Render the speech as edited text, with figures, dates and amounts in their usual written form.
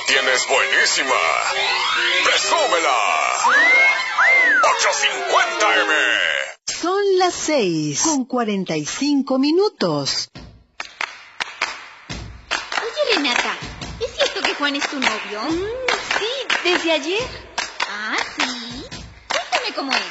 tienes buenísima. ¡Presúmela! 850M. Son las 6:45. Oye, Renata, ¿es cierto que Juan es tu novio? Sí, ¿desde ayer? Ah, ¿sí? Cuéntame cómo es.